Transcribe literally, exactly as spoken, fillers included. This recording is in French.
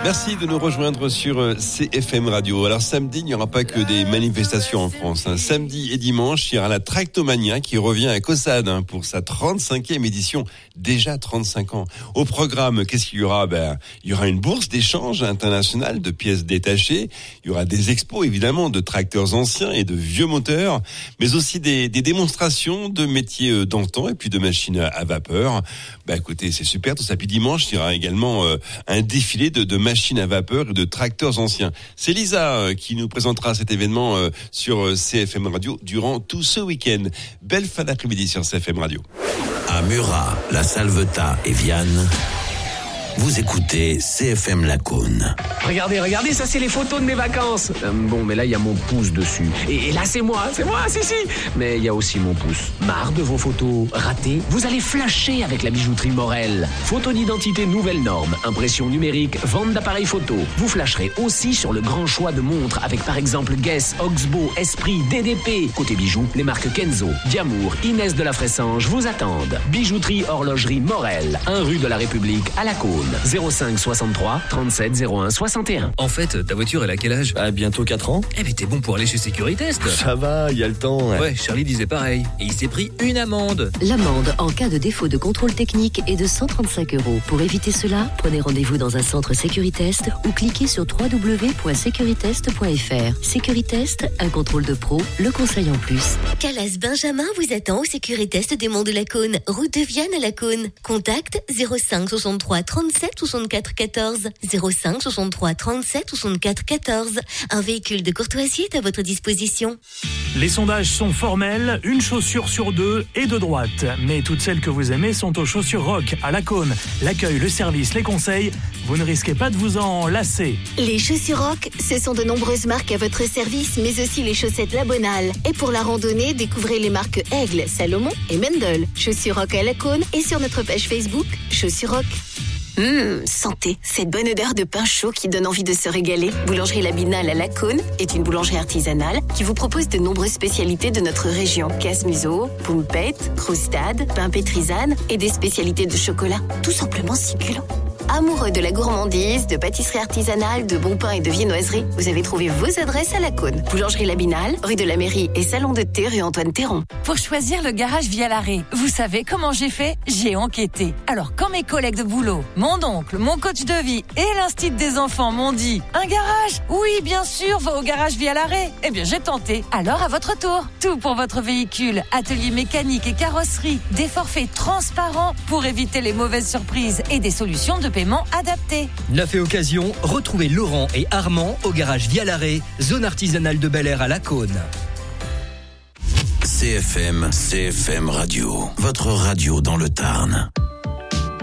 Merci de nous rejoindre sur C F M Radio. Alors samedi, il n'y aura pas que des manifestations en France. Hein. Samedi et dimanche, il y aura la Tractomania qui revient à Caussade hein, pour sa trente-cinquième édition. Déjà trente-cinq ans. Au programme, qu'est-ce qu'il y aura? Ben, il y aura une bourse d'échange internationale de pièces détachées. Il y aura des expos évidemment de tracteurs anciens et de vieux moteurs, mais aussi des, des démonstrations de métiers d'antan et puis de machines à vapeur. Ben écoutez, c'est super tout ça. Puis dimanche, il y aura également euh, un défilé de, de machines à vapeur et de tracteurs anciens. C'est Lisa euh, qui nous présentera cet événement euh, sur C F M Radio durant tout ce week-end. Belle fin d'après-midi sur C F M Radio. À Murat, La Salvetat et Vianne, vous écoutez C F M Lacaune. Regardez, regardez, ça c'est les photos de mes vacances. Euh, bon, mais là il y a mon pouce dessus. Et, et là c'est moi, c'est moi, si si. Mais il y a aussi mon pouce. Marre de vos photos ratées? Vous allez flasher avec la bijouterie Morel. Photo d'identité nouvelle norme, impression numérique, vente d'appareils photo. Vous flasherez aussi sur le grand choix de montres avec par exemple Guess, Oxbow, Esprit, D D P. Côté bijoux, les marques Kenzo, Diamour, Inès de la Fressange vous attendent. Bijouterie horlogerie Morel, un rue de la République à Lacaune. zéro cinq soixante-trois trente-sept zéro un soixante et un. En fait, ta voiture, elle a quel âge? Ah, bientôt quatre ans. Eh mais t'es bon pour aller chez Sécuritest. Ça va, il y a le temps. Ouais. ouais, Charlie disait pareil. Et il s'est pris une amende. L'amende en cas de défaut de contrôle technique est de cent trente-cinq euros. Pour éviter cela, prenez rendez-vous dans un centre Sécuritest ou cliquez sur w w w point sécuritest point f r. Sécuritest, un contrôle de pro, le conseil en plus. Calas Benjamin vous attend au Sécuritest des Monts de Lacaune, route de Vianne à Lacaune. Contact zéro cinq soixante-trois trente-sept soixante-quatre quatorze. zéro cinq soixante-trois trente-sept soixante-quatre quatorze. Un véhicule de courtoisie est à votre disposition. Les sondages sont formels, une chaussure sur deux est de droite. Mais toutes celles que vous aimez sont aux chaussures rock, à Lacaune. L'accueil, le service, les conseils, vous ne risquez pas de vous en lasser. Les chaussures rock, ce sont de nombreuses marques à votre service, mais aussi les chaussettes La Bonale. Et pour la randonnée, découvrez les marques Aigle, Salomon et Mendel. Chaussures rock à Lacaune et sur notre page Facebook, Chaussures rock. Hum, santé, cette bonne odeur de pain chaud qui donne envie de se régaler. Boulangerie La Binale à Lacaune est une boulangerie artisanale qui vous propose de nombreuses spécialités de notre région. Casse-museau, poumpette, croustade, pain pétrisane et des spécialités de chocolat. Tout simplement succulent. Amoureux de la gourmandise, de pâtisserie artisanale, de bons pains et de viennoiserie, vous avez trouvé vos adresses à Lacaune. Boulangerie La Binale, rue de la Mairie et salon de thé rue Antoine Théron. Pour choisir le garage via l'arrêt, vous savez comment j'ai fait? J'ai enquêté. Alors quand mes collègues de boulot, mon oncle, mon coach de vie et l'instit des enfants m'ont dit « Un garage? Oui, bien sûr, va au garage via l'arrêt !» Eh bien j'ai tenté. Alors à votre tour, tout pour votre véhicule, atelier mécanique et carrosserie, des forfaits transparents pour éviter les mauvaises surprises et des solutions de paiement adapté. Neuf et occasion, retrouvez Laurent et Armand au garage Via l'Arrêt, zone artisanale de Bel Air à Lacaune. C F M, C F M Radio, votre radio dans le Tarn.